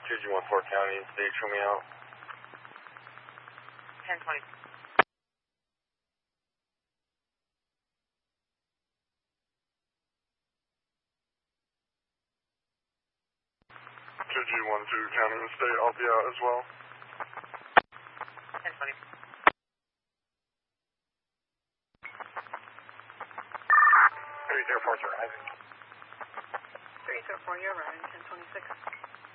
2G14 County and State, show me out. 1020. 2G12 County and State, I'll be out as well. 1020. 304, sir, Isaac. 304, you're arriving, 1026.